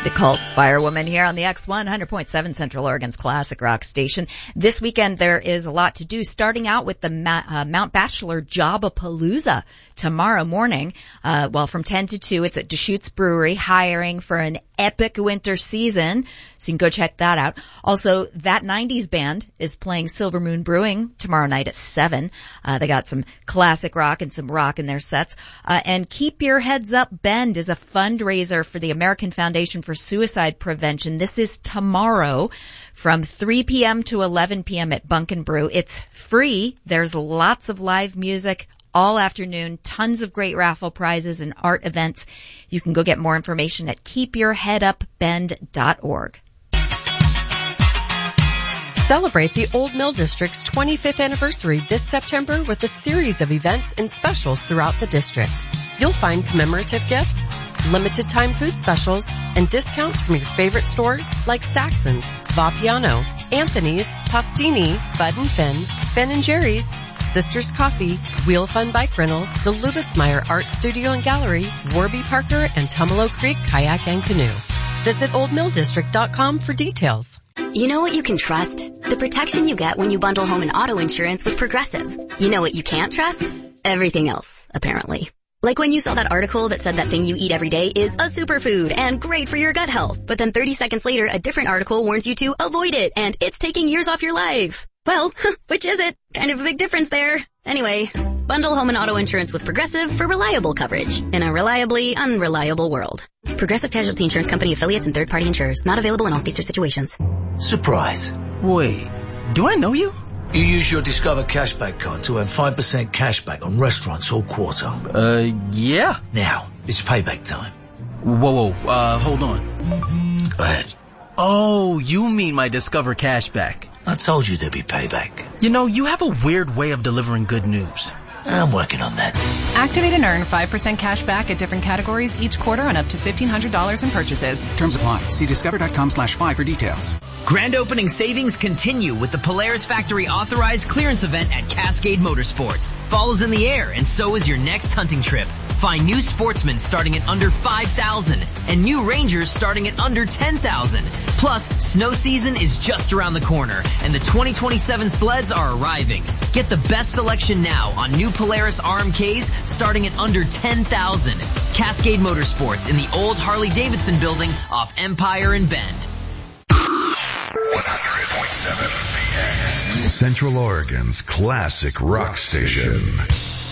The Cult Firewoman here on the X1, 100.7 Central Oregon's classic rock station. This weekend there is a lot to do, starting out with the Mount Bachelor Jobbapalooza tomorrow morning. From 10 to 2, it's at Deschutes Brewery, hiring for an epic winter season. So you can go check that out. Also, That 90s Band is playing Silver Moon Brewing tomorrow night at 7. They got some classic rock and some rock in their sets. And Keep Your Heads Up Bend is a fundraiser for the American Foundation for Suicide Prevention. This is tomorrow from 3 p.m. to 11 p.m. at Bunk and Brew. It's free. There's lots of live music all afternoon, tons of great raffle prizes and art events. You can go get more information at keepyourheadupbend.org. Celebrate the Old Mill District's 25th anniversary this September with a series of events and specials throughout the district. You'll find commemorative gifts, limited time food specials, and discounts from your favorite stores like Saxon's, Vapiano, Anthony's, Pastini, Bud and Ben & Jerry's, Sisters Coffee, Wheel Fun Bike Rentals, the Lubismeyer Art Studio and Gallery, Warby Parker, and Tumalo Creek Kayak and Canoe. Visit oldmilldistrict.com for details. You know what you can trust? The protection you get when you bundle home and auto insurance with Progressive. You know what you can't trust? Everything else, apparently. Like when you saw that article that said that thing you eat every day is a superfood and great for your gut health. But then 30 seconds later, a different article warns you to avoid it and it's taking years off your life. Well, which is it? Kind of a big difference there. Anyway, bundle home and auto insurance with Progressive for reliable coverage in a reliably unreliable world. Progressive Casualty Insurance Company affiliates and third-party insurers. Not available in all states or situations. Surprise. Wait, do I know you? You use your Discover Cashback card to earn 5% cashback on restaurants all quarter. Yeah. Now, it's payback time. Whoa, hold on. Go ahead. Oh, you mean my Discover Cashback. I told you there'd be payback. You know, you have a weird way of delivering good news. I'm working on that. Activate and earn 5% cash back at different categories each quarter on up to $1,500 in purchases. Terms apply. See discover.com/5 for details. Grand opening savings continue with the Polaris Factory authorized clearance event at Cascade Motorsports. Fall is in the air and so is your next hunting trip. Find new Sportsmen starting at under $5,000 and new Rangers starting at under $10,000. Plus, snow season is just around the corner and the 2027 sleds are arriving. Get the best selection now on new Polaris RMKs starting at under $10,000. Cascade Motorsports in the old Harley-Davidson building off Empire and Bend. 100.7 Central Oregon's classic rock station.